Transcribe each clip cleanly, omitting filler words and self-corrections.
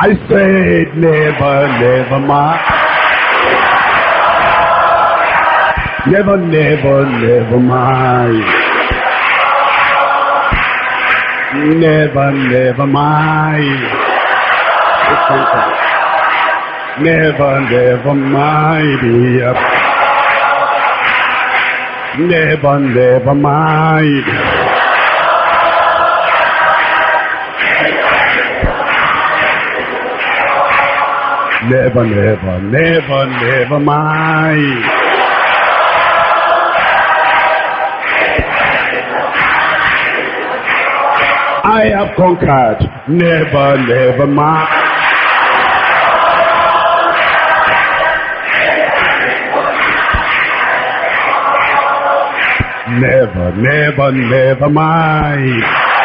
I said never, never mind. Never, never, never mind. Never, never mind. Never, never mind. Never, never mind. Never, never, never, never mind. I have conquered. Never, never mind. Never, never, never mind.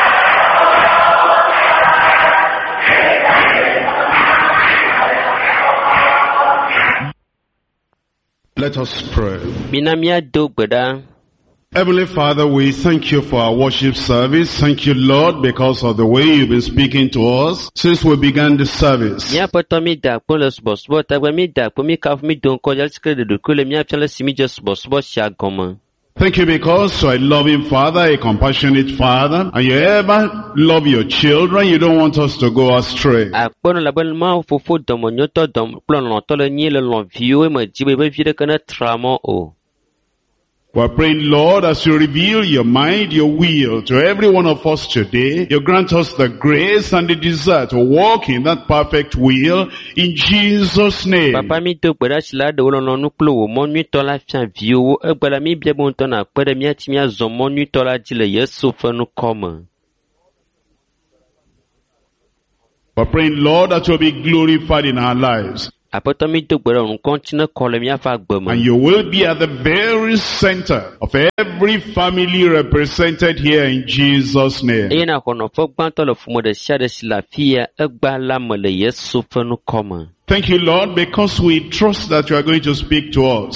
Let us pray. Minamia do beda. Heavenly Father, we thank you for our worship service. Thank you, Lord, because of the way you've been speaking to us since we began the service. Mia potomi da polos boss bot mi da pomi kaf mi don ko jal skre de kule mia pele simi just boss boss sha goma. Thank you because you're a loving Father, a compassionate Father, and you ever love your children. You don't want us to go astray. Akpono la bel ma fofo dom nyoto dom plon lo to le ni le lon vieux me jibe be vie de kana tramo o. We're praying, Lord, as you reveal your mind, your will to every one of us today, you grant us the grace and the desire to walk in that perfect will in Jesus' name. Papa mi to beda sila de wolo no klo mo nu to la fian vieux e gbala mi bia bon to na pere mi ati mi azon mo nu to la dile Yesu fa nu come. We're praying, Lord, that you'll be glorified in our lives. And you will be at the very center of every family represented here in Jesus' name. Thank you, Lord, because we trust that you are going to speak to us.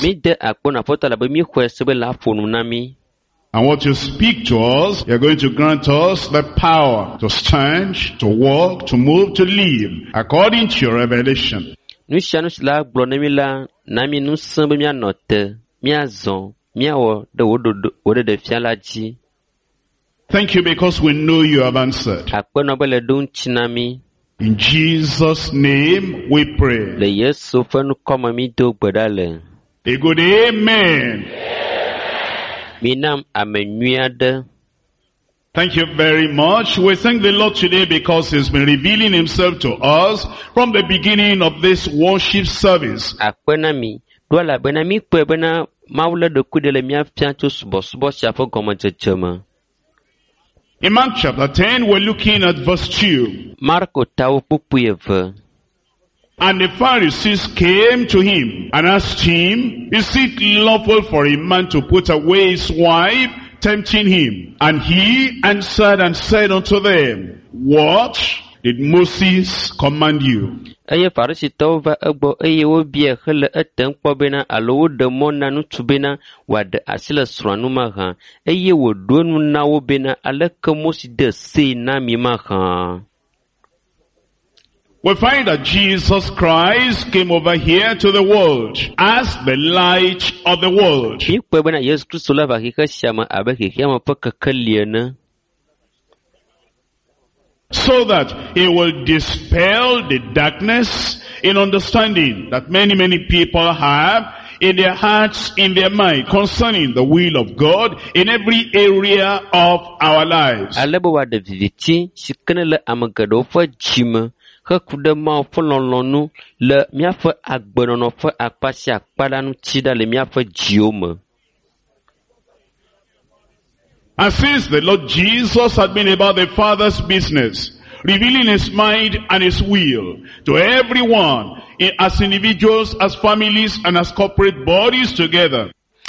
And what you speak to us, you're going to grant us the power to stand, to walk, to move, to live according to your revelation. Thank you because we know you have answered. In Jesus' name we pray. A good amen. Thank you very much. We thank the Lord today because He's been revealing Himself to us from the beginning of this worship service. In Mark chapter 10, we're looking at verse 2. And the Pharisees came to him and asked him, is it lawful for a man to put away his wife, tempting him? And he answered and said unto them, what did Moses command you? Eye Pharisee va egbo eye wo bie hele etem kpo bena alo wo de mo na nutu bena wade asile sranu ma han eye wo do nu na wo bena aleke Moses de sei na mi ma han. We find that Jesus Christ came over here to the world as the light of the world. So that He will dispel the darkness in understanding that many people have in their hearts, in their mind, concerning the will of God in every area of our lives. And since the Lord Jesus had been about the Father's business, revealing His mind and His will to everyone, as individuals, as families, and as corporate bodies together,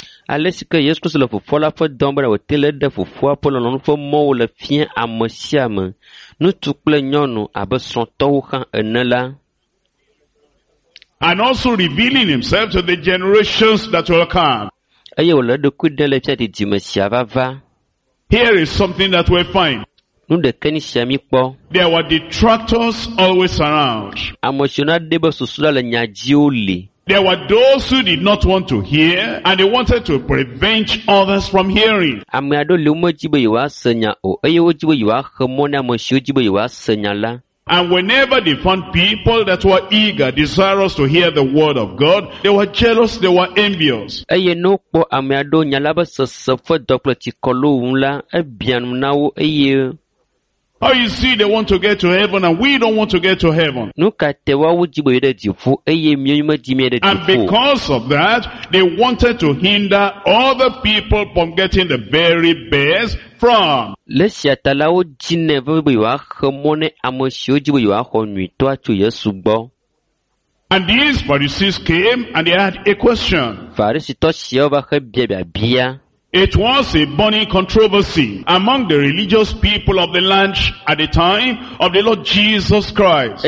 and also revealing Himself to the generations that will come. Here Here is something that we find. nu de keni shami kpo. There were detractors always around. Amosiona debe susula le nyaji oli. There were those who did not want to hear, and they wanted to prevent others from hearing. Amiado le umo jibe yiwa senya o. Eye wo jibe yiwa khemone amosio jibe yiwa senya la. And whenever they found people that were eager, desirous to hear the word of God, they were jealous, they were envious. Eye no kpo amiado nyalaba sesefo dokleti kolo unla ebianum nawo eye. Oh, you see, they want to get to heaven and we don't want to get to heaven. And because of that, they wanted to hinder other people from getting the very best from. And these Pharisees came and they had a question. It was a burning controversy among the religious people of the land at the time of the Lord Jesus Christ.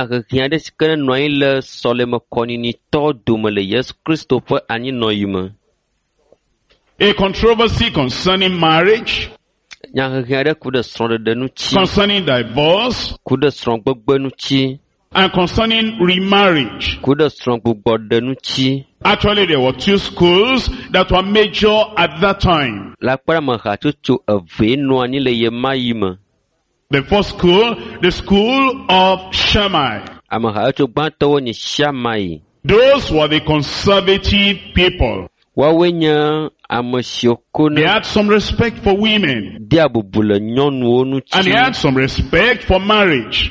A controversy concerning marriage, concerning divorce, and concerning remarriage. Actually, there were two schools that were major at that time. The first school, the school of Shammai. Those were the conservative people. They had some respect for women. And they had some respect for marriage.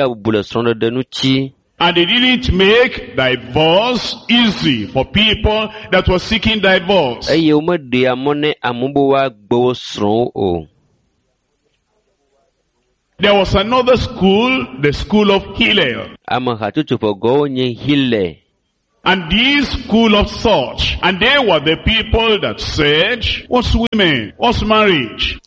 And they didn't make divorce easy for people that were seeking divorce. There was another school, the school of Hillel. And this school of thought, and they were the people that said, what's women? What's marriage?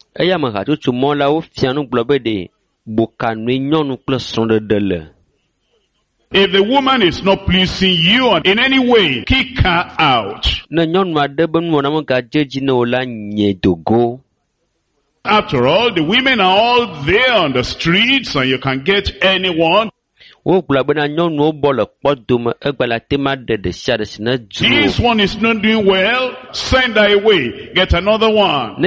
If the woman is not pleasing you in any way, kick her out. After all, the women are all there on the streets and you can get anyone. This one is not doing well, send her away, get another one.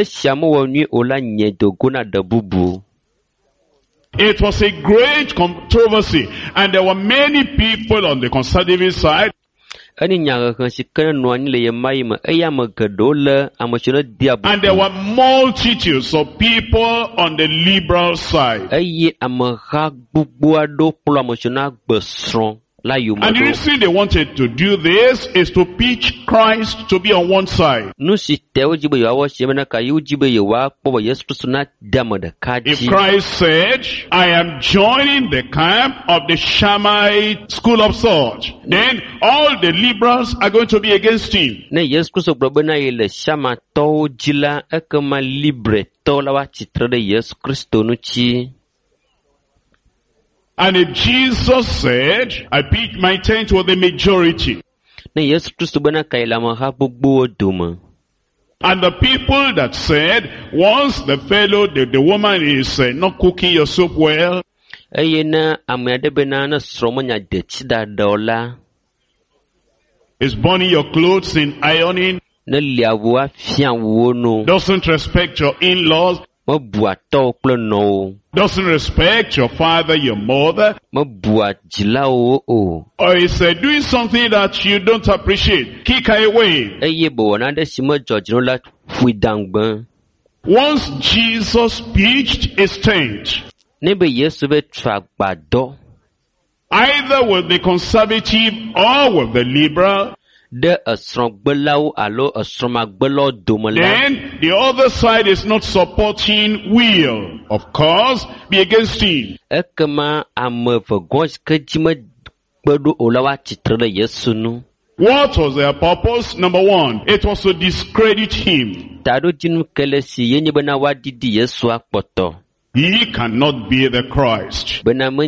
It was a great controversy, and there were many people on the conservative side. And there were multitudes of people on the liberal side. And the reason they wanted to do this is to pitch Christ to be on one side. If Christ said, I am joining the camp of the Shammai school of thought, then all the liberals are going to be against him. And if Jesus said, I pitch my tent with the majority, and the people that said, once the fellow, the woman is not cooking your soup well, is burning your clothes in ironing, doesn't respect your in-laws, doesn't respect your father, your mother, or is doing something that you don't appreciate, kick her away. Once Jesus pitched his tent, either with the conservative or with the liberal, then the other side is not supporting, will, of course, be against him. What was their purpose? Number one, it was to discredit him. He cannot be the Christ.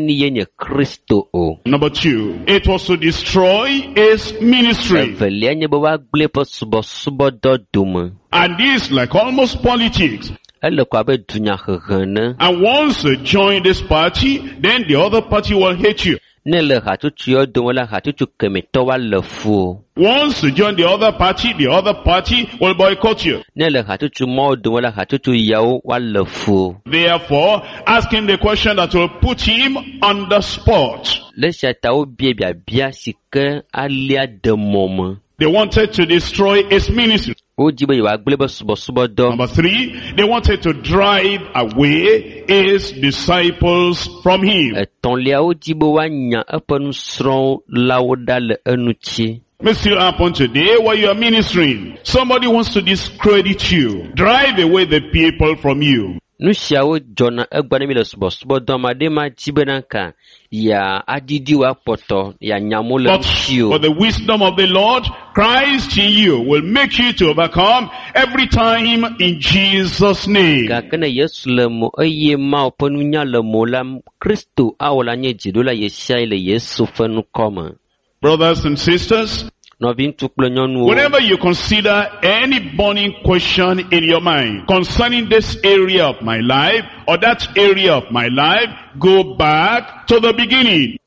Number two, it was to destroy his ministry. And this, like almost politics, ele ko abe dunya hehe ne. And once you join this party, then the other party will hate you. Ne le hatutu yo do la hatutu kemeto wa le fu. Once you join the other party will boycott you. Ne le hatutu mo do la hatutu yao wa le fu. Therefore, ask him the question that will put him on the spot. Le shata o bia sike alia de mom. They wanted to destroy his ministry. O jibe wa gblebe subo do. Number 3, they wanted to drive away his disciples from him. Ton lia o jibe wa nya apanu sron laoda le enuchi. May still happen today while you are ministering. Somebody wants to discredit you, drive away the people from you. Nushia o jona egbani mi le subo do ma de ma jibe nanka ya adidi wa poto ya nyamo le chio. But the wisdom of the Lord, Christ in you, will make you to overcome every time in Jesus' name. Kakana Yesu le mo eye ma oponu nya le mo la Kristo awola nye jidola yesha ile Yesu fenu koma. Brothers and sisters, whenever you consider any burning question in your mind concerning this area of my life or that area of my life, go back to the beginning.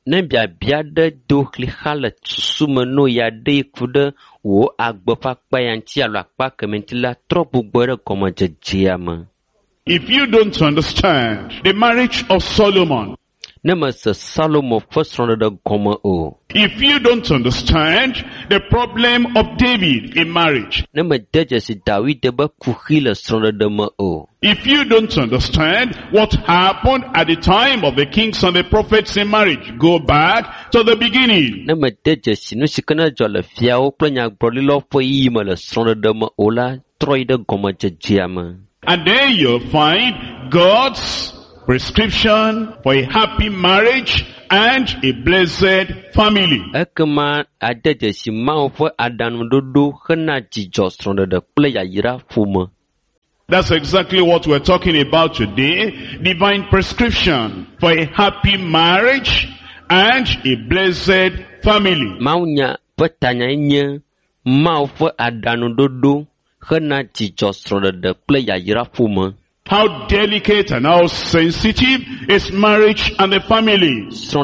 If you don't understand the marriage of Solomon, if you don't understand the problem of David in marriage, if you don't understand what happened at the time of the kings and the prophets in marriage, go back to the beginning. And then you'll find God's prescription for a happy marriage and a blessed family. That's exactly what we're talking about today. Divine prescription for a happy marriage and a blessed family. How delicate and how sensitive is marriage and the family.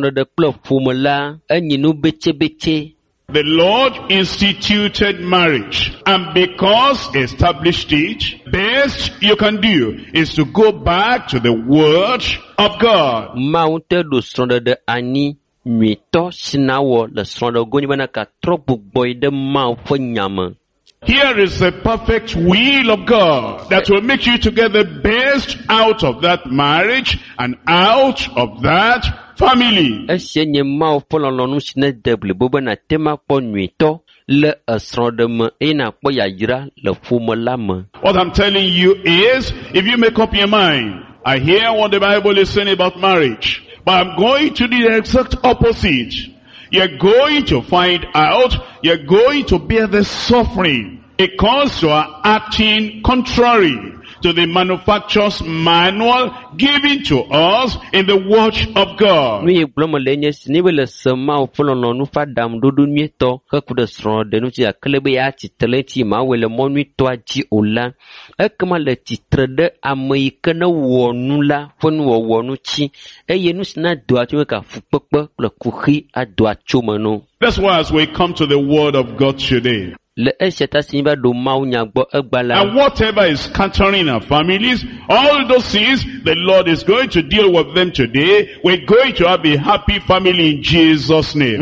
The Lord instituted marriage, and because He established it, best you can do is to go back to the Word of God. Here is the perfect will of God that will make you to get the best out of that marriage and out of that family. What I'm telling you is, if you make up your mind, I hear what the Bible is saying about marriage, but I'm going to do the exact opposite. You're going to find out, you're going to bear the suffering because you are acting contrary to the manufacturer's manual given to us in the Word of God. That's why as we come to the Word of God today, and whatever is scattering our families, all those things, the Lord is going to deal with them today. We're going to have a happy family in Jesus' name.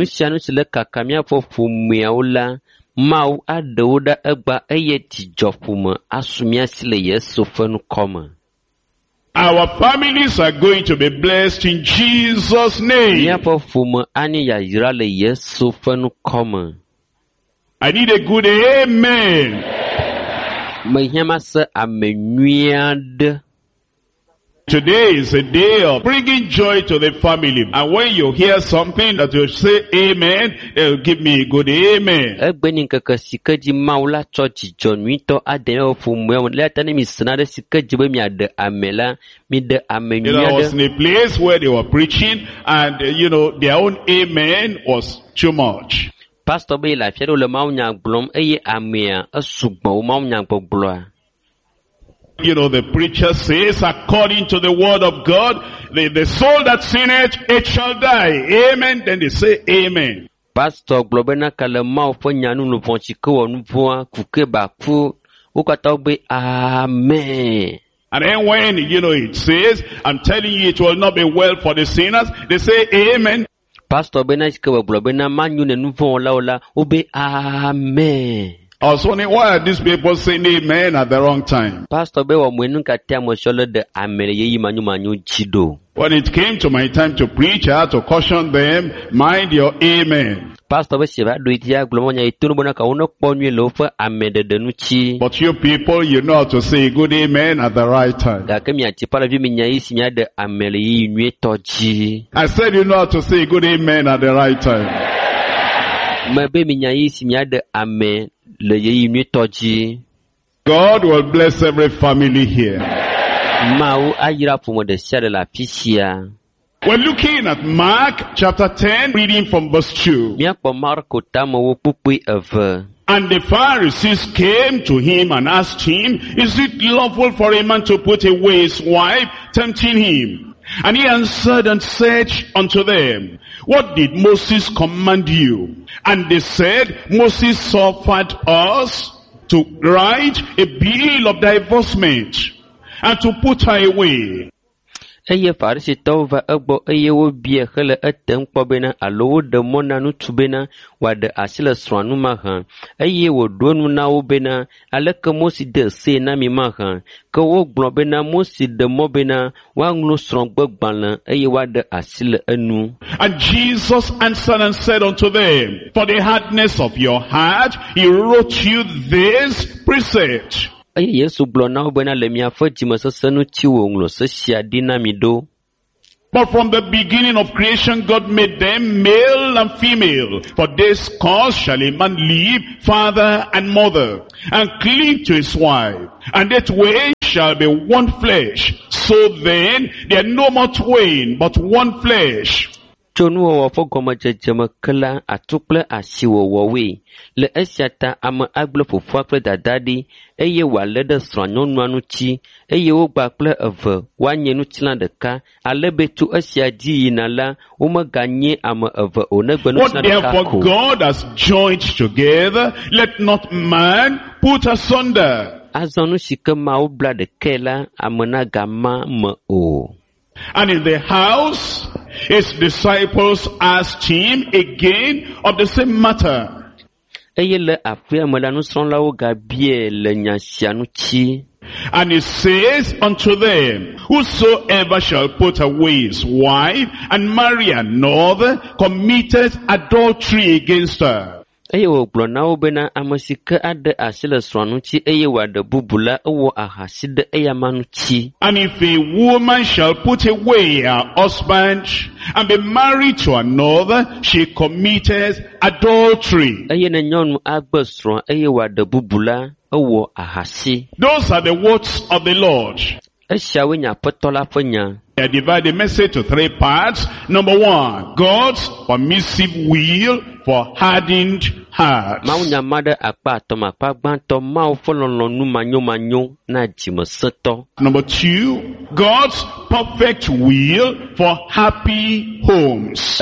Our families are going to be blessed in Jesus' name. I need a good amen. Today is a day of bringing joy to the family. And when you hear something that you say amen, they'll give me a good amen. I was in a place where they were preaching and their own amen was too much. Pastor be la fiero le mau nya glom eye amea asugbo mau nya gboglo. You know, the preacher says, according to the word of God, the soul that sinneth, it shall die. Amen. Then they say, amen. Pastor Globena Kalamau for Yanu no Ponchico no Pua, Kukeba Fu, Ukatobe, amen. And then when, you know, it says, I'm telling you it will not be well for the sinners, they say, amen. Pastor Benachka Globena Manu Nuvo Laula, Ube, amen. I was wondering, why are these people saying amen at the wrong time? Pastor Bewa Mwenuka Tamo Shola de Amere Manu Chido. When it came to my time to preach, I had to caution them, mind your amen. Pastor Beshiva do it ya Glomonia Tunubona Kauno Ponye Lofa Amede Denuchi. But you people, you know how to say good amen at the right time. Gakamia Chipala Viminia Isinya de Amere Nuetoji. I said you know how to say good amen at the right time. Maybe Minya Isinya de Ame Le Nuetoji. God will bless every family here. Mau Ayira Pumo de Shadela Pisia. We're looking at Mark chapter 10, reading from verse 2. And the Pharisees came to him and asked him, is it lawful for a man to put away his wife, tempting him? And he answered and said unto them, what did Moses command you? And they said, Moses suffered us to write a bill of divorcement and to put her away. Eye Farisi tova ebo eye wo bie hele etem kpobena alo de mona nu tubena wa de asile sranu maha eye wo donu na wo bena aleke Mosi de se na mi maha ke wo globena Mosi de mobena wa nglu sron gbegbanle eye wa de asile enu. And Jesus answered and said unto them, for the hardness of your heart he wrote you this precept. But from the beginning of creation, God made them male and female. For this cause shall a man leave father and mother, and cleave to his wife, and that way shall be one flesh. So then, they are no more twain, but one flesh. Chonu wa fo goma jejema kala atukle asiwo wowe le esiata ama agble fofo akle dadadi eye wa lede sranyonu anuchi eye wo gba kle eve wa nyenu tlan deka alebetu esia di yinala wo maganye ama eve onegbenu tlan deka. What therefore God has joined together, let not man put asunder. Azanu shikema wo bla de kela amana gama ma o. And in the house, his disciples asked him again of the same matter. And he says unto them, whosoever shall put away his wife and marry another committeth adultery against her. And if a woman shall put away her husband and be married to another, she committeth adultery. Those are the words of the Lord. I divide the message to three parts. Number one, God's permissive will for hardened hearts. Number two, God's perfect will for happy homes.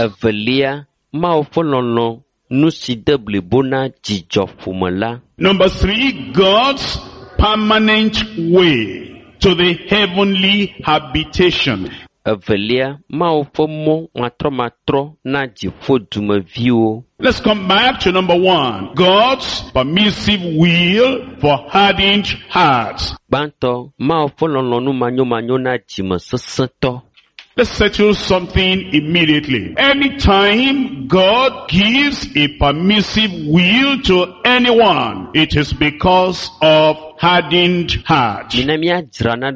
Number three, God's permanent way to the heavenly habitation. Let's come back to number one. God's permissive will for hardened hearts. Let's settle something immediately. Anytime God gives a permissive will to anyone, it is because of hardened heart. Note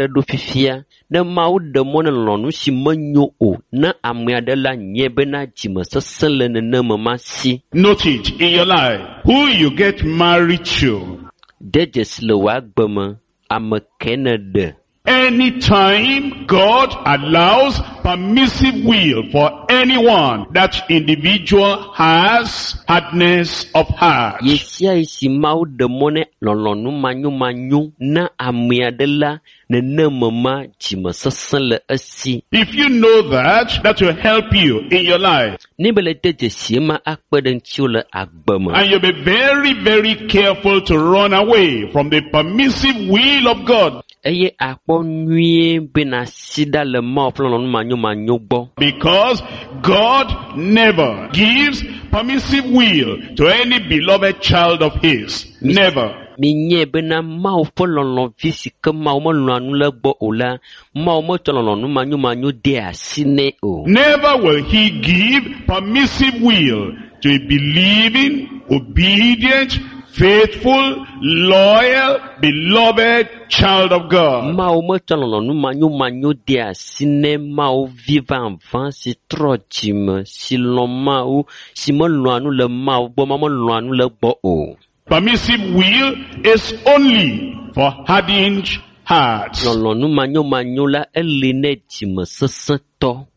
it in your life. Who you get married to, Anytime God allows permissive will for anyone, that individual has hardness of heart. Yesia isi mau demone lolonu manyu na amiadela ne mama jima sasale asi. If you know that will help you in your life. Nibelete jesima akpeden chule agbama. And you'll be very, very careful to run away from the permissive will of God. Eye akpo nwie bena sida le ma lolonu manyu gbo. Because God never gives permissive will to any beloved child of His. Never. Minye bena ma lolon fisika ma lolonu le gbo ola ma lolonu manyu de asine o. Never will He give permissive will to a believing, obedient, faithful, loyal, beloved child of God. Mao lolonu manyu de asine mao vivant van si trojim si lomao si lolonu le mao bo ma lolonu le gbo o. Permissive will is only for hardened hearts. Lolonu manyu la eline jim seseto.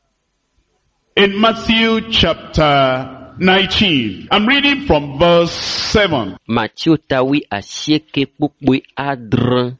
In Matthew chapter 19, I'm reading from verse 7. Matthew tawi asieke pukwe adran.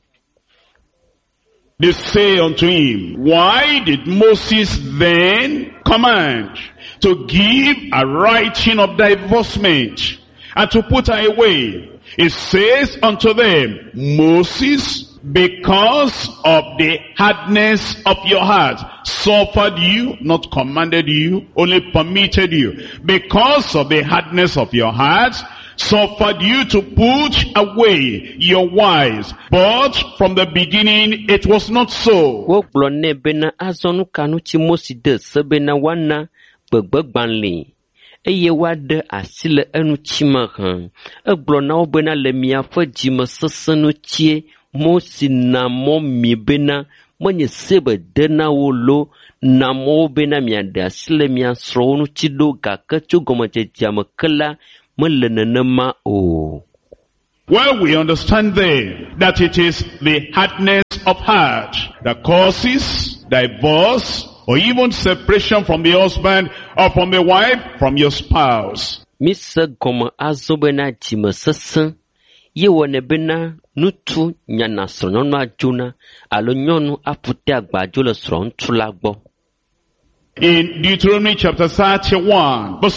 They say unto him, why did Moses then command to give a writing of divorcement and to put her away? It says unto them, Moses, because of the hardness of your heart, suffered you, not commanded you, only permitted you. Because of the hardness of your heart, suffered you to put away your wives. But from the beginning it was not so. Woblone bena azonu kanuchi Moses de sebena wana begbegbanle. Eye wade asile enu chimahan. Eblona obena le miafa jima sasanu chie. Mosi na mo mi bena mwenye sebe dena wolo na mo bena miade asile miasronu chido gakachu gomache jamakala mlenenema o. Well, we understand there that it is the hardness of heart that causes divorce or even separation from the husband or from the wife, from your spouse. Misa goma azobena jima sasa. Ye wone bena nutu nyana srononu ajuna alo nyonu apute agbajo le sron tulagbo. In Deuteronomy chapter 31, verse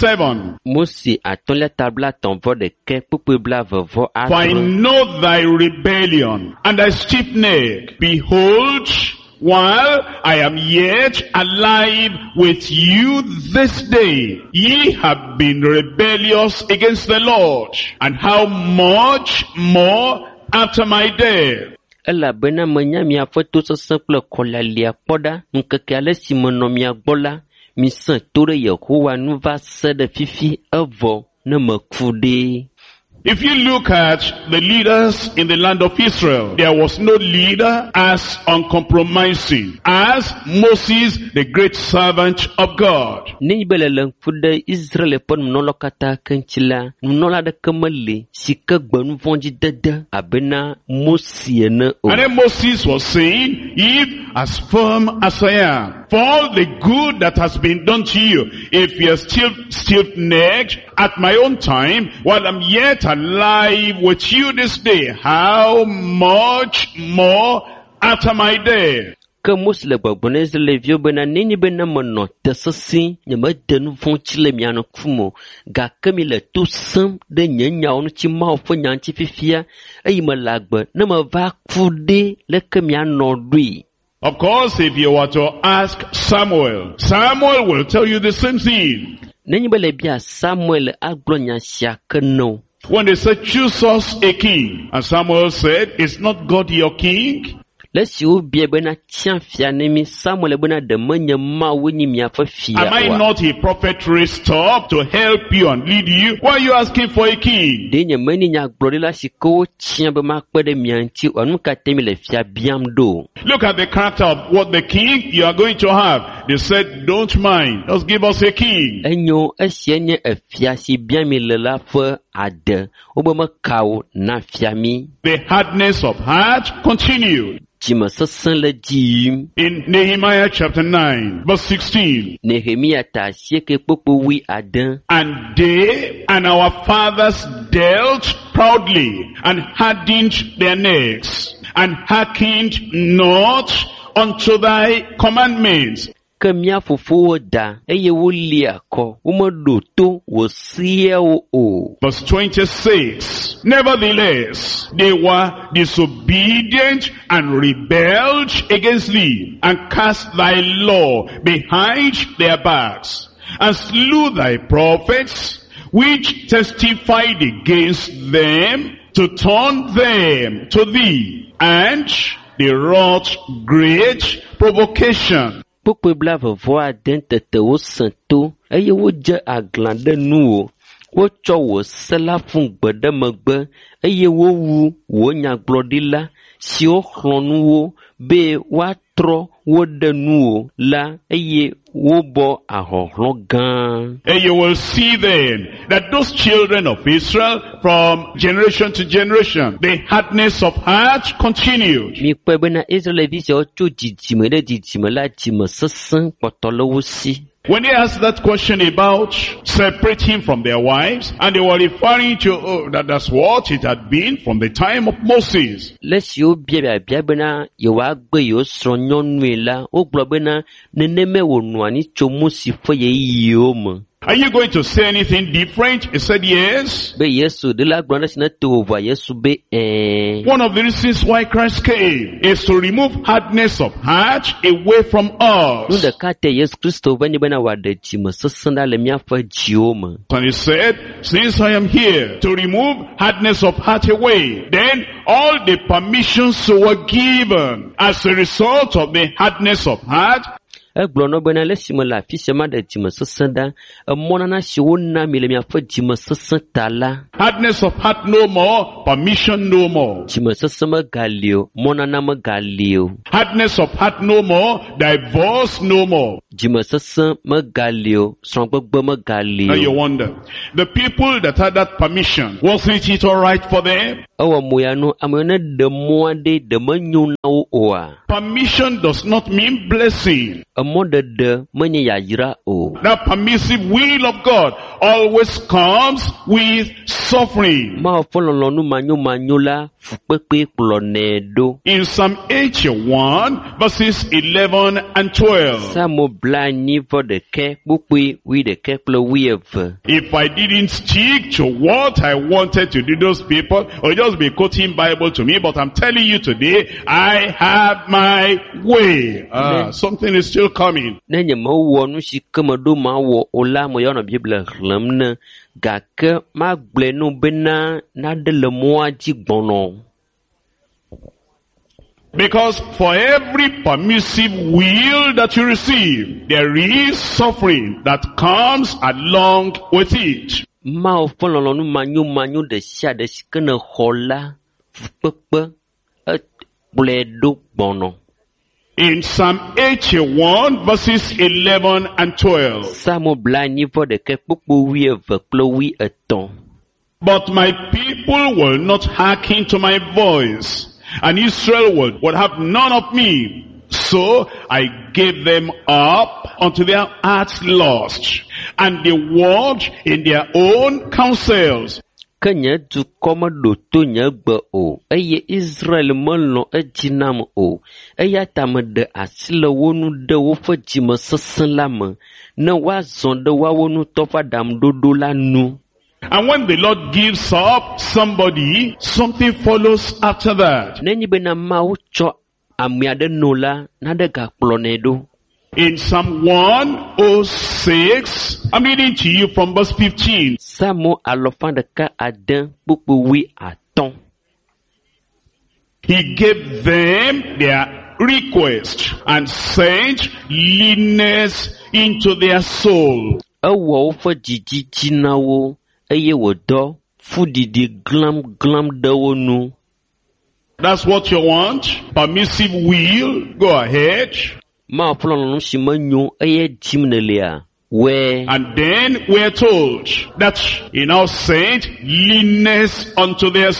27. Mosi atonle tabla tonvo de ke pupu bla vovo For I know thy rebellion and thy stiff neck. Behold, while I am yet alive with you this day, ye have been rebellious against the Lord. And how much more after my death? Ela bena menya mi afoto simple kola lia poda nkeke ale simono mi agbola mi san tore Yehowa nu va se de fifi evo ne mekude. If you look at the leaders in the land of Israel, there was no leader as uncompromising as Moses, the great servant of God. Ni belele fude Israel pon mnolo kata kenchila mnola de kemele sika gbanu vonji dede abena Mosiene o. And then Moses was saying, if as firm as I am, for all the good that has been done to you, if you are still stiff-necked at my own time, while I'm yet alive with you this day, how much more after my death? Que musle babonez le vieux bena nini bena mono tesasi nyama denu fonchile miano kumo ga kamile tout sam de nyanya onu chi ma ofo nyanchi fifia ayi malagba na ma va kude le kamiano dui. Of course, if you were to ask Samuel, Samuel will tell you the same thing. Nini bele bia Samuel aglonya siakeno. When they said, choose us a king, and Samuel said, is not God your king? Let's you be bena chamfia nemi Samuel bena de manya ma weni miafa fia. Am I not a prophet raised up to help you and lead you? Why are you asking for a king? Denya meni nya glorila siko chiambe makpede mianti onuka temi le fia biamdo. Look at the character of what the king you are going to have. They said, don't mind, just give us a king. Enyo esienye e fia si biami lela fe ade. Obama kao na fiami. The hardness of heart continued. dzime sesẽ le dziyim. In Nehemiah chapter 9, verse 16. Nehemia ta asieke kpokpo 8. And they and our fathers dealt proudly, and hardened their necks, and hearkened not unto thy commandments. Ke mía fofowo da, eye woli akɔ, womeɖo to wò seawo o. Verse 26. Nevertheless, they were disobedient and rebelled against thee, and cast thy law behind their backs, and slew thy prophets, which testified against them, to turn them to thee, and they wrought great provocation. Kpokpe blavevɔ ade tete wosẽ to, eye wodze aglã ɖe nuwò. Wotsɔ wò se la fũ gbe ɖe megbe, eye wowu wò nyagblɔɖila siwo xlɔ̃ nuwo be woatrɔ wo ɖe nuwò la, eye wobɔ ahɔhlɔ gã. And you will see then that those children of Israel, from generation to generation, the hardness of heart continued. Mikpɔe bena Israelvi siawo tso dzidzime ɖe dzidzime la dzime sesẽ kpɔtɔ le wo si. When they asked that question about separating from their wives, and they were referring to that's what it had been from the time of Moses. Le siwo biabia bena yewoagbe yewo srɔ̃ nyɔnue la, wogblɔ bena neneme wònɔ anyi tso Mose ƒe ɣeyiɣiwo me. Are you going to say anything different? He said yes. Be Yesu de la gblɔ ne si ne to wòva Yesu be One of the reasons why Christ came is to remove hardness of heart away from nu us. ɖeka te Yesu Kristo be nye bena wòaɖe dzime sesẽ ɖa le míaƒe dziwo me. And he said, since I am here to remove hardness of heart away, then all the permissions were given as a result of the hardness of heart. Egblɔ nɔ bena le esime le afi sia maɖe dzime sesẽ ɖa, emɔnana si wona mi le miaƒe dzime sesẽ ta la. Hardness of heart no more, permission no more. Dzime sesẽ megali o, mɔnana megali o. Hardness of heart no more, divorce no more. Dzime sesẽ megali o, srɔ̃gbegbe megali Now you o. wonder, the people that had that permission, wasn't it all right for them? Ewɔ moya no, ame yiwo ne ɖe mɔ aɖe ɖe menyo na wo oa. Permission does not mean blessing. Emɔɖeɖe menye yayra o. That permissive will of God always comes with suffering. Mawu ƒe lɔlɔ̃nu manyomanyo la fukpekpe kplɔnɛ ɖo. In Psalm 81, verses 11 and 12. Samu bla anyi vɔ ɖeke kpukpui wi ɖeke kple wi eve. If I didn't stick to what I wanted to do, those people will just be quoting Bible to me, but I'm telling you today, I have my way. Something is still coming. Ne nye mewɔ nu si ke meɖo mawɔ o la, me yɔnɔ Bible xlẽm ne, gake magblɔe no bena naɖe le mɔa dzi gbɔnɔ. Because for every permissive will that you receive, there is suffering that comes along with it. Mawu ƒe lɔlɔ̃nu manyomanyo ɖe sia ɖe si ke ne xɔ la, fukpekpe ekplɔe ɖo gbɔnɔ. In Psalm 81, verses 11 and 12. Samu bla anyi vɔ ɖeke kpukpu wi eve kple wi etɔ̃. But my people will not hearken to my voice, and Israel would have none of me. So I gave them up unto their heart's lust, and they walked in their own counsels. Ke nye dukɔ meɖo to nye gbe o, eye Israel melɔ̃ edzi nam o, eya ta meɖe asi le wo nu ɖe woƒe dzime sesẽ la me, ne woazɔ ɖe woawo ŋutɔ ƒe aɖaŋuɖoɖo la nu. And when the Lord gives up somebody, something follows after that. Nenye bena Mawu tsɔ ame aɖe no la, naɖe gakplɔnɛ ɖo. In Psalm 106, I'm reading to you from verse 15. Samu alɔfa ɖeka ade kpukpu wi atɔ̃. He gave them their request and sent leanness into their soul. Ewɔ woƒe dzidzidzi na wo, eye wòdɔ fuɖiɖi glãm ɖe wo nu. That's what you want? Permissive will? Go ahead. Mawu ƒe lɔlɔ̃nu si menyo eye dzim nelia, wɛ. And then we're told that he now sent leanness unto their soul.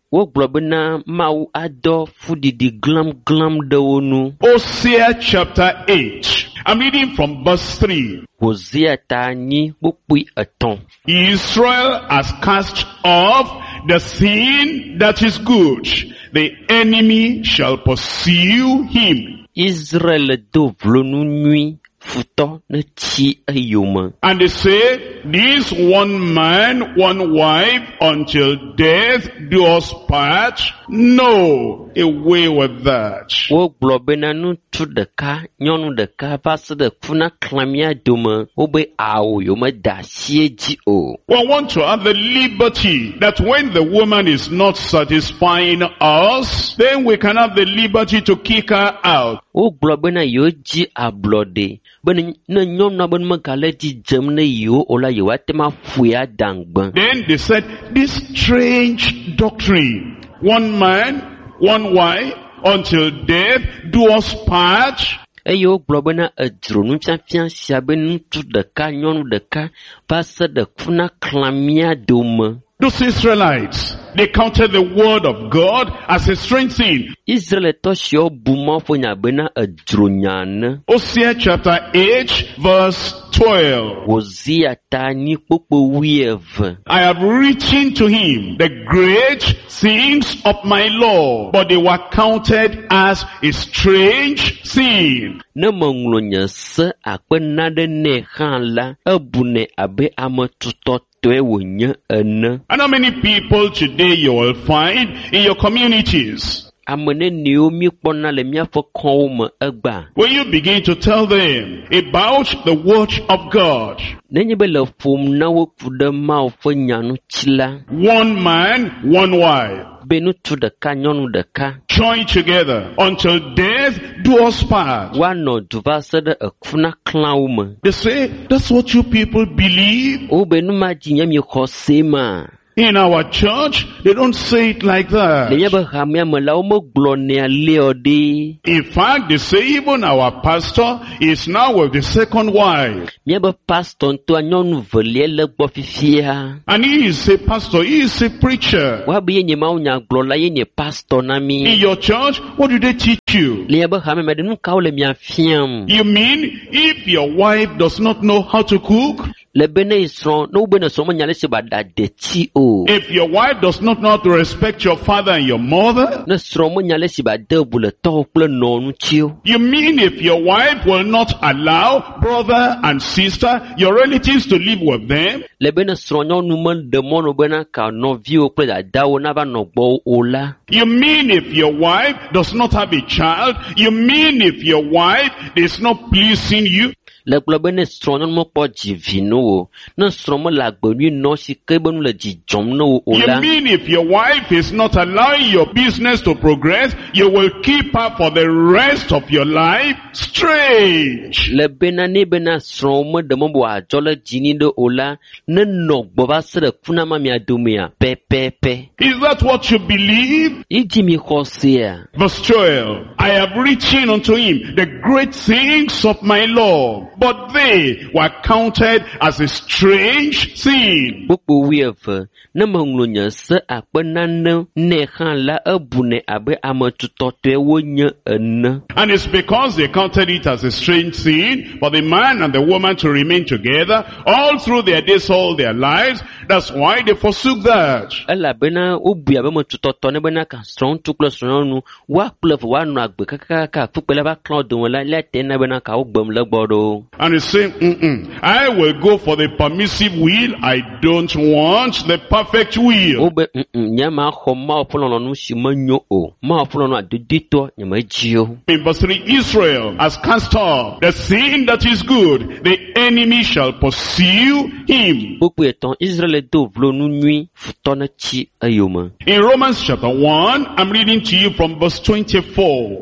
Wogblɔ bena Mawu adɔ fudidi glam ɖe nu. Hosea chapter 8. I'm reading from verse 3. Hosea ta nyi kpukpui 3. Israel has cast off the sin that is good. The enemy shall pursue him. Israel do vlo nu nyui futɔ ne tsi eyome. And they say, this one man, one wife, until death do us part. No, away with that. Wogblɔ bena ŋutsu ɖeka, nyɔnu ɖeka va se ɖe kuna klamia dome, wobe awo yome da asi dzi o. We want to have the liberty that when the woman is not satisfying us, then we can have the liberty to kick her out. Wogblɔ bena yewo dzi ablɔɖe, bena ne nyɔnua be megale dzidzem ne yewo o la yewo ate ma ƒoe adangbe. Then they said, this strange doctrine, one man, one wife, until death do us part. Eye wogblɔ bena edzro nufiafia sia be ŋutsu ɖeka, nyɔnu ɖeka va se ɖe kuna klamia dome. Those Israelites, they counted the word of God as a strange thing. Israelitɔ siwo bu mɔƒo nya bena edzro nya ne. Hosea chapter 8 verse 12. Hosea ta nyi kpokpo 12. I have written to him the great things of my law, but they were counted as a strange sin. Ne meŋlɔ nye se akpena ɖe nɛ hã la, ebu nɛ abe ame tutɔ. And how many people today you will find in your communities? When you begin to tell them about the word of God, one man, one wife, join together until death do us part. They say, that's what you people believe? In our church, they don't say it like that. In fact, they say even our pastor is now with the second wife. And he is a pastor, he is a preacher. In your church, what do they teach you? You mean if your wife does not know how to cook? If your wife does not know how to respect your father and your mother? You mean if your wife will not allow brother and sister, your relatives, to live with them? You mean if your wife does not have a child? You mean if your wife is not pleasing you? You mean if your wife is not allowing your business to progress, you will keep her for the rest of your life? Strange. Is that what you believe? Verse 12. I have written unto him the great things of my law, but they were counted as a strange sin. And it's because they counted it as a strange sin for the man and the woman to remain together all through their days, all their lives. That's why they forsook that. And he's saying, I will go for the permissive will. I don't want the perfect will. In verse 3, Israel has cast off the sin that is good. The enemy shall pursue him. In Romans chapter 1, I'm reading to you from verse 24.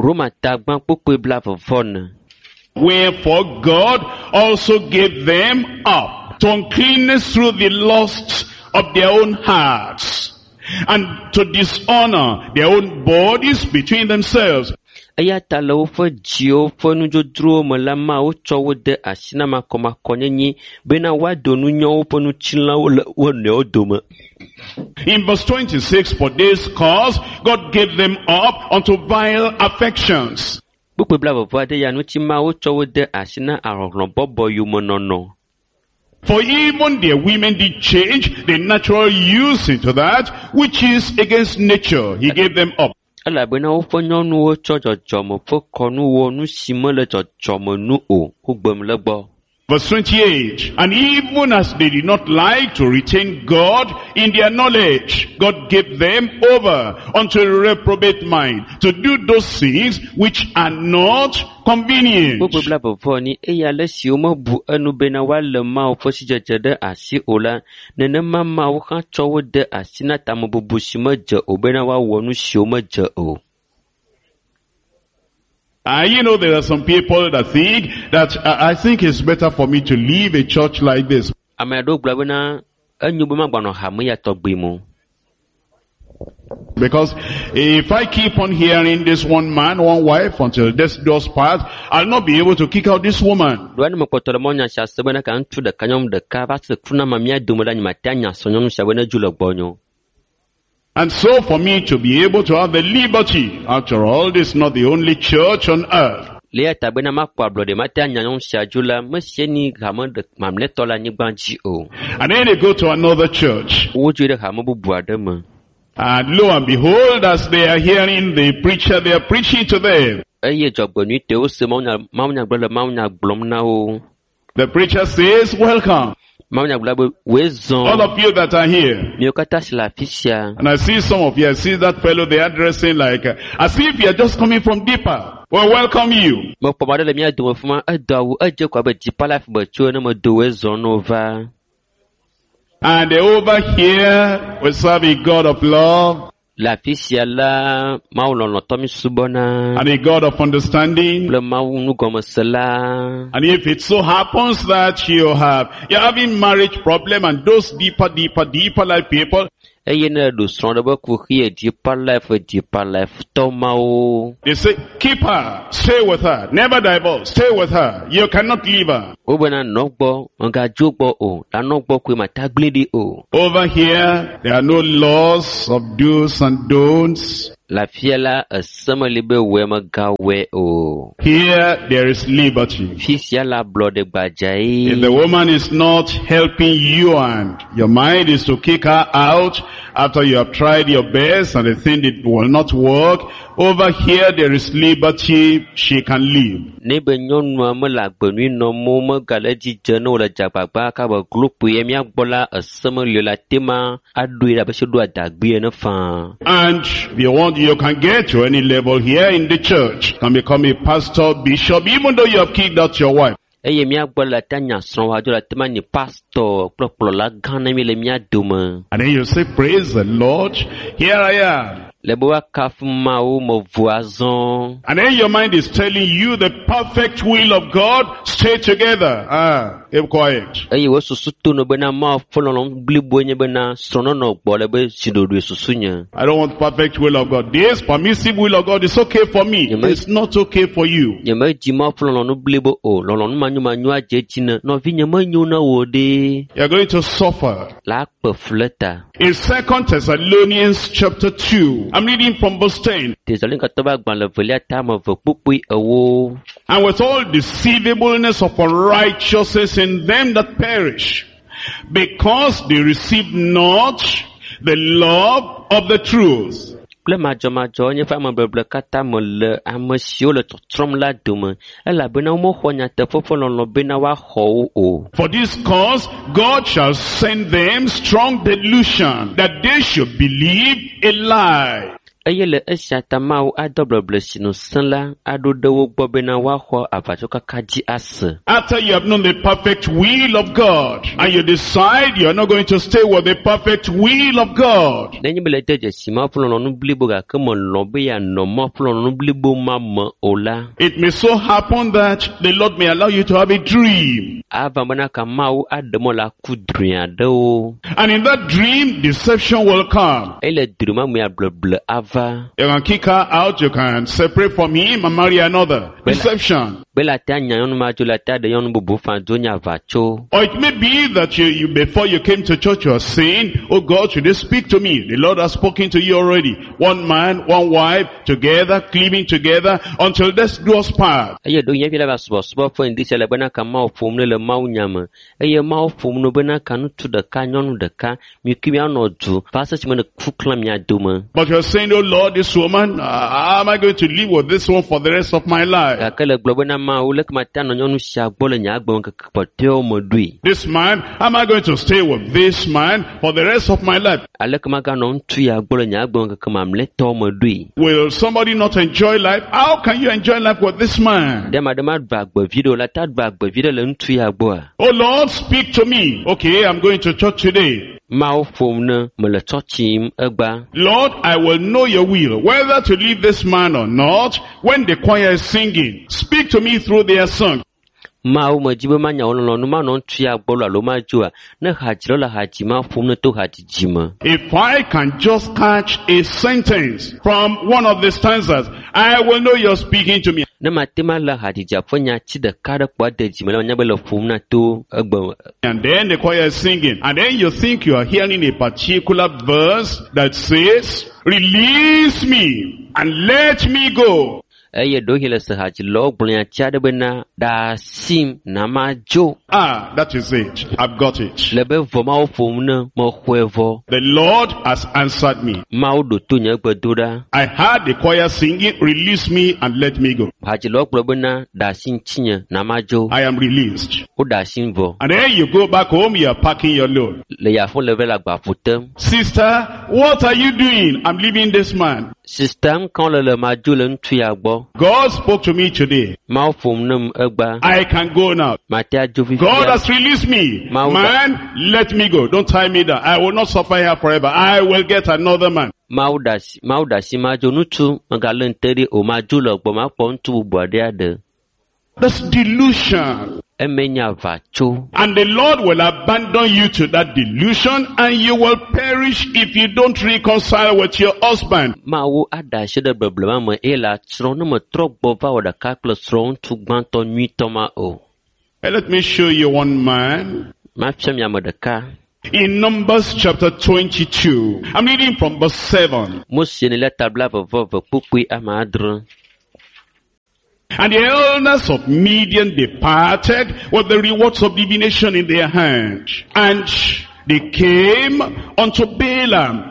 Wherefore God also gave them up to uncleanness through the lusts of their own hearts, and to dishonor their own bodies between themselves. eya ta le woƒe dziwo ƒe nudzodrowo me la mawo tsɔ wo de asi na makɔmakɔnyenye bena woado nu nyɔwo ƒe nutsilawo le wo nɔewo dome. In verse 26, for this cause God gave them up unto vile affections. Kpukpe bla vɔvɔ aɖe ya ŋuti mawo tsɔ wo de asi na ahlɔhlɔbɔbɔ yomenɔnɔ. For even their women did change the natural use into that which is against nature. He gave them up. Elabena woƒe nyɔnuwo tsɔ dzɔdzɔme ƒe kɔnuwo nu si mele dzɔdzɔme nu o, wogbem le gbɔ. Verse 28, and even as they did not like to retain God in their knowledge, God gave them over unto a reprobate mind to do those things which are not convenient. Kpukpe bla vɔvɔ ni eya le siwo mebu enu bena woalé Mawu ƒe sidzedze ɖe asi o la, nenema Mawu hã tsɔ wo de asi na tamebubu si medze o bena woawɔ nu siwo medze o. You know, there are some people that think that I think it's better for me to leave a church like this. Ame aɖewo gblɔ bena enyo be magbanɔ hame ya tɔgbi mo. Because if I keep on hearing this one man, one wife until death does part, I'll not be able to kick out this woman. Do ane mekpɔtɔ le mɔnya sia se bena ka ŋutsu ɖeka nyɔnu ɖeka va se truna mamia dome la nyimate anya sɔ nyɔnu sia bena dzo le gbɔnyo. And so for me to be able to have the liberty, after all, this is not the only church on earth. Leya ta bena makpɔ ablɔ de mate anya nyɔnu sia dzo la mesie ni hame ɖe mamlɛtɔ le anyigba dzi o. And then they go to another church. Wodzo ɖe hame bubu aɖe me. And lo and behold, as they are hearing the preacher, they are preaching to them. Eye dzɔgbenyui te wose mawunya gblɔ le mawunya gblɔm na wo. The preacher says, welcome. Mawunya gblɔ be woezɔn. All of you that are here. Miwo katã si le afi sia. And I see some of you, I see that fellow, they are dressing like, as if you are just coming from deeper. Well, welcome you. Mekpɔ ma ɖe le mía dome fi ma edo awu edze ko abe dzipa la fi be tso ne medo woezɔn no va. And over here, we serve a God of love. Le afi sia la Mawu lɔlɔ̃tɔ mi subɔna. And a God of understanding. Kple Mawu nugɔmesela. And if it so happens that you're having marriage problem and those deeper life people, Eye ne ɖo srɔ̃ ɖe be kuxi deeper life tɔ Mawu. they say, keep her, stay with her, never divorce, stay with her. You cannot leave her. Wo bena nɔ gbɔ, megadzo gbɔ o, la nɔ gbɔ koe mata gblẽ ɖi o. Over here, there are no laws of do's and don'ts. Le afia la ese meli be wɔe megawɔe o. Here, there is liberty. Fi sia la ablɔ ɖe gbadzae. If the woman is not helping you and your mind is to kick her out after you have tried your best and the thing it will not work, over here there is liberty, she can leave. Ne be nyɔnua mele agbenui nɔ mo megale dzidze ne wòle dzagbagba ka be glopo ye míagbɔ la ese meli la tema aɖoe ɖe abe se ɖo adagbe ene faa. And if you can get to any level here in the church, can become a pastor, bishop, even though you have kicked out your wife. Eye míagbɔ le ta nya srɔ̃ adzɔ le tema nye pastor kple kplɔla gã ne mi le mía dome. And then you say, praise the Lord, here I am. Le be woakafu Mawu me vu azɔ. And then your mind is telling you the perfect will of God, stay together. Keep quiet. Eye wo susu to no bena Mawu ƒe lɔlɔ̃ blibo nye bena srɔ̃nɔnɔ gbɔ le be siɖoɖoe susu nye. I don't want perfect will of God. This permissive will of God is okay for me. It's not okay for you. Nye me dzi Mawu ƒe lɔlɔ̃ blibo o, lɔlɔ̃ manyomanyo adze dzi ne nɔvi nye menyo na wo ɖe. You're going to suffer. La akpe fleta. In 2 Thessalonians chapter 2, I'm reading from verse 10. Tesalonika ba gbalẽ velia tame ve kpukpui ewo. And with all deceivableness of unrighteousness in them that perish, because they receive not the love of the truth. Kple madzɔmadzɔ nye ƒe amebeble katã me le ame siwo le tsɔtsrɔm la dome, elabena womexɔ nyateƒe ƒe lɔlɔ̃ bena woaxɔ wo o. For this cause, God shall send them strong delusion, that they should believe a lie. Eye le esia ta Mawu adɔ bleble si no sẽ la aɖo ɖe wo gbɔ bena woaxɔ aʋatsɔkaka dzi ase. After you have known the perfect will of God, and you decide you are not going to stay with the perfect will of God. Nenye be le de dzesi Mawu ƒe lɔlɔ̃nu blibo gake melɔ̃ be yeanɔ Mawu ƒe lɔlɔ̃nu blibo ma me o la. It may so happen that the Lord may allow you to have a dream. Ava bena ka Mawu aɖe mɔ le aku drui aɖewo. And in that dream, deception will come. Ele dri ma me bleble ava. fa. You can kick her out, you can separate from him and marry another. Deception. Bela ta nyanyonu ma jo la ta de yonu bubu fa do nya va cho. Or it may be that you before you came to church you are saying, oh God, should you speak to me? The Lord has spoken to you already. One man, one wife, together, cleaving together, until death do us part. Eye do yen bi la ba so fo ndi se le bana ka ma ofum le ma unyama. Eye ma ofum no bana ka no tu de ka nyonu de ka mi kimi anodu. Pastor chimene kuklam ya duma. But you're saying, oh Lord, this woman, how am I going to live with this one for the rest of my life? This man, how am I going to stay with this man for the rest of my life? Will somebody not enjoy life? How can you enjoy life with this man? Oh Lord, speak to me. Okay, I'm going to church today. Lord, I will know your will, whether to leave this man or not, when the choir is singing. Speak to me through their song. If I can just catch a sentence from one of the stanzas, I will know you're speaking to me. And then the choir is singing, and then you think you are hearing a particular verse that says, release me and let me go. That is it. I've got it. The Lord has answered me. I heard the choir singing, release me and let me go. I am released. And then you go back home, you are packing your load. Sister, what are you doing? I'm leaving this man. God spoke to me today. I can go now. God has released me. Man, let me go. Don't tie me down. I will not suffer here forever. I will get another man. That's delusion. And the Lord will abandon you to that delusion, and you will perish if you don't reconcile with your husband. Let me show you one man. In Numbers chapter 22, I'm reading from verse 7. And the elders of Midian departed with the rewards of divination in their hand. And they came unto Balaam.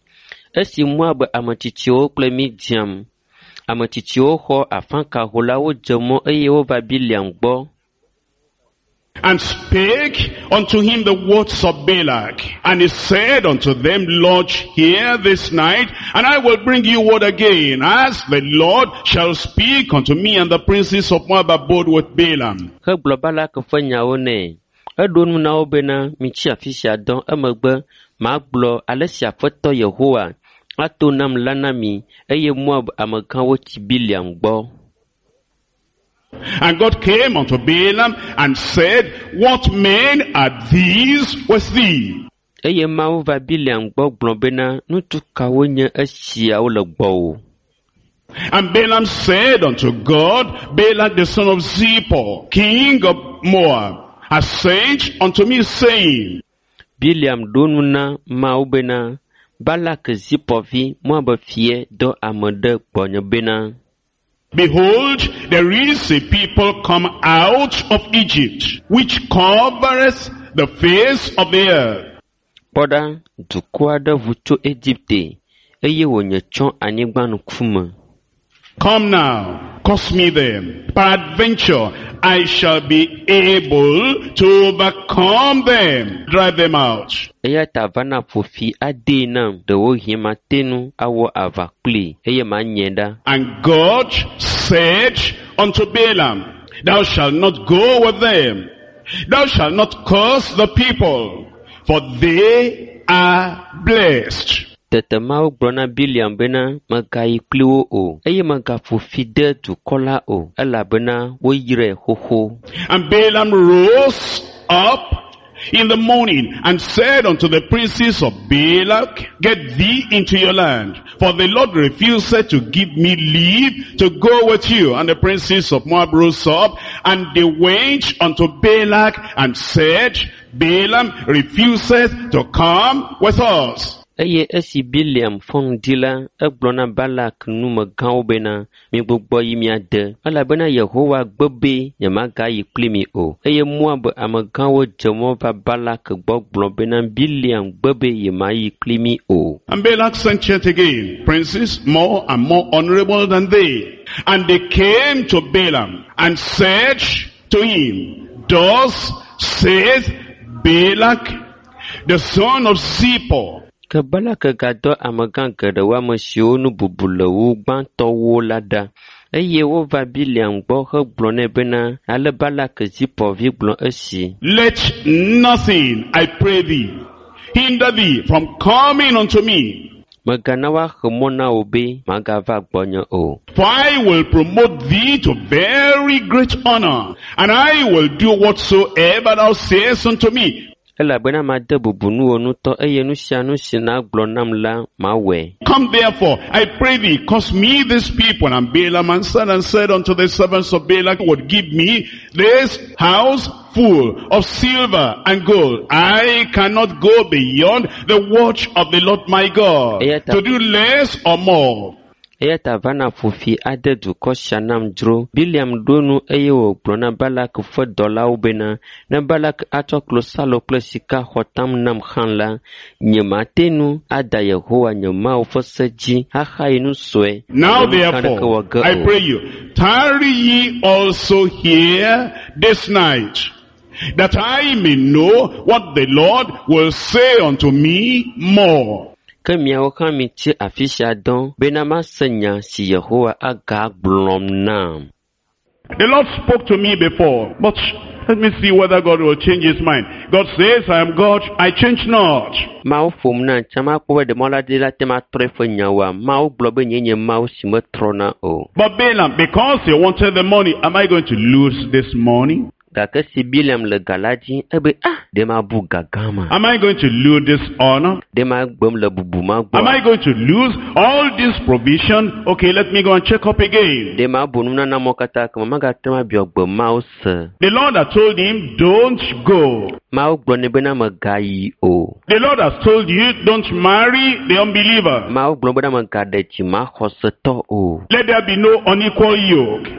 And spake unto him the words of Balak. And he said unto them, lodge here this night, and I will bring you word again, as the Lord shall speak unto me. And the princes of Moab abode with Balaam. And God came unto Balaam and said, what men are these with thee? And Balaam said unto God, Balak the son of Zippor, king of Moab, has sent unto me, saying, behold, there is a people come out of Egypt, which covereth the face of the earth. Come now, cause me them. Peradventure, I shall be able to overcome them, drive them out. And God said unto Balaam, thou shalt not go with them. Thou shalt not curse the people, for they are blessed. And Balaam rose up in the morning, and said unto the princes of Balak, get thee into your land, for the Lord refused to give me leave to go with you. And the princes of Moab rose up, and they went unto Balak, and said, Balaam refuseth to come with us. Eye esi Biliam fondila eblona Balak nume gawo bena mi gbogbo yi miade alabena Yehowa gbebe nyamaga yi klimi o eye Moab amagawo jemo va Balak gbogbo bena Biliam gbebe yema yi klimi o. And Balak sent yet again princes more and more honorable than they, and they came to Balaam and said to him, thus saith Balak the son of Zippor. Ke Balak gado amagan gedewa mesio nu bubulewu gbantowo lada eye wo va Biliam gbo he gblɔ nɛ bena ale Balak Zippor vi gblɔ esi. Let nothing, I pray thee, hinder thee from coming unto me. Megana wa he mɔ na wo be magava gbɔnye o. For I will promote thee to very great honor, and I will do whatsoever thou sayest unto me. Elabena ma de bubu nu onuto eye nu sia nu si na gblɔ nam la ma wɛ. Come therefore, I pray thee, cause me this people. And Balaam answered and said unto the servants of Balak, would give me this house full of silver and gold. I cannot go beyond the watch of the Lord my God, to do less or more. Eya tavana fufi ade dukɔ shanam dro. Biliam donu eye wo gblɔ na Balak ƒe dɔlawo bena ne Balak atsɔ klosalo kple sika xɔtam nam xan la, nyematenu ada Yehowa nye Mawu ƒe se dzi axayi nu sue. Now therefore, I pray you, tarry ye also here this night, that I may know what the Lord will say unto me more. Ke miawo kan mi tsi afisia dɔn bena ma se nya si Yehowa aga gblɔm nam. The Lord spoke to me before, but let me see whether God will change his mind. God says, I am God, I change not. Mawu ƒom na tsama kpɔ be demɔla de la tema trɔ eƒe nyawoa, Mawu gblɔ be nye Mawu si me trɔna o. But Balaam, because he wanted the money, am I going to lose this money? Gake si Biliam le gala dzi ebe de ma bu gagama. Am I going to lose this honor? De ma gbem le bubu ma gbɔ. Am I going to lose all this provision? Okay, let me go and check up again. De ma bu nunana mo kata kama ma ga tema biɔ gbe Mawu se. The Lord has told him, don't go. Mawu gblɔ ne bena me ga yi o. The Lord has told you, don't marry the unbeliever. Mawu gblɔ bena me ga ɖe dzi ma xɔsetɔ o. Let there be no unequal yoke.